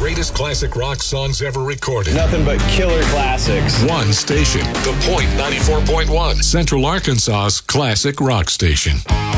greatest classic rock songs ever recorded. Nothing but killer classics. One station. The Point 94.1. Central Arkansas's classic rock station.